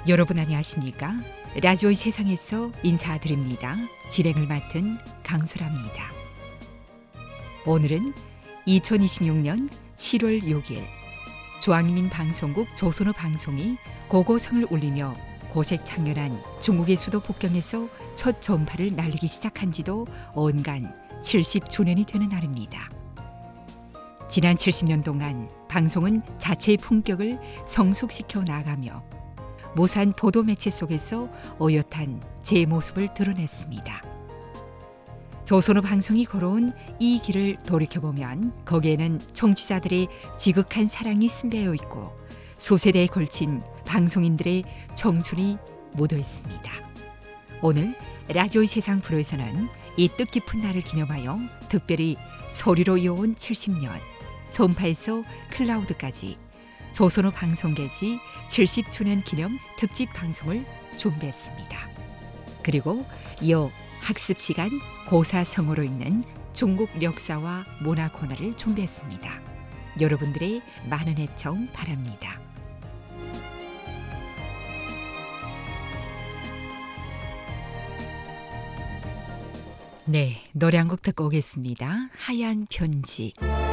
여러분 안녕하십니까? 라디오의 세상에서 인사드립니다. 진행을 맡은 강수라입니다. 오늘은 2026년 7월 6일 조항민 방송국 조선어 방송이 고고성을 울리며 고색 창렬한 중국의 수도 북경에서 첫 전파를 날리기 시작한 지도 온간 70주년이 되는 날입니다. 지난 70년 동안 방송은 자체의 품격을 성숙시켜 나가며 무수한 보도 매체 속에서 어엿한 제 모습을 드러냈습니다. 조선어 방송이 걸어온 이 길을 돌이켜보면 거기에는 청취자들의 지극한 사랑이 숨배어 있고 수세대에 걸친 방송인들의 청춘이 묻어 있습니다. 오늘 라디오의 세상 프로에서는 이 뜻깊은 날을 기념하여 특별히 소리로 이어온 70년, 전파에서 클라우드까지 조선어 방송 개시 70주년 기념 특집 방송을 준비했습니다. 그리고 이어 학습 시간 고사성어로 읽는 중국 역사와 문화 코너를 준비했습니다. 여러분들의 많은 애청 바랍니다. 네, 노래 한 곡 듣고 오겠습니다. 하얀 편지.